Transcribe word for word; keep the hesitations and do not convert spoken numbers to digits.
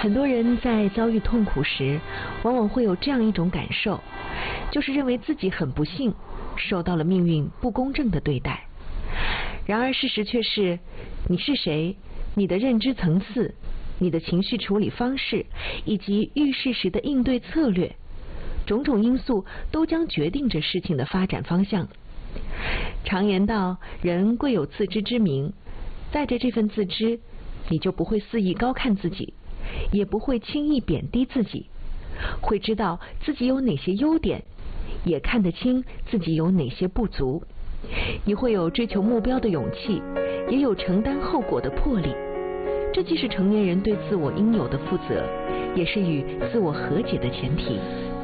很多人在遭遇痛苦时，往往会有这样一种感受，就是认为自己很不幸，受到了命运不公正的对待。然而事实却是，你是谁，你的认知层次，你的情绪处理方式，以及遇事时的应对策略，种种因素都将决定着事情的发展方向。常言道，人贵有自知之明，带着这份自知，你就不会肆意高看自己，也不会轻易贬低自己，会知道自己有哪些优点，也看得清自己有哪些不足。你会有追求目标的勇气，也有承担后果的魄力。这既是成年人对自我应有的负责，也是与自我和解的前提。